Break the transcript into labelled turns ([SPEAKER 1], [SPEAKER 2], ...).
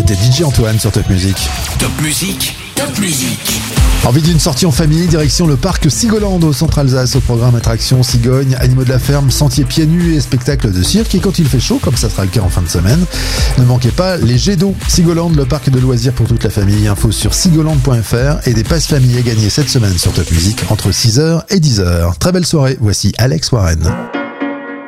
[SPEAKER 1] C'était DJ Antoine sur Top Music.
[SPEAKER 2] Top Music, Top Music.
[SPEAKER 1] Envie d'une sortie en famille, direction le parc Sigoland au centre Alsace. Au programme attractions, cigognes, animaux de la ferme, sentiers pieds nus et spectacles de cirque. Et quand il fait chaud, comme ça sera le cas en fin de semaine, ne manquez pas les jets d'eau. Sigoland, le parc de loisirs pour toute la famille. Info sur sigoland.fr et des passes famille à gagner cette semaine sur Top Music entre 6h et 10h. Très belle soirée, voici Alex Warren.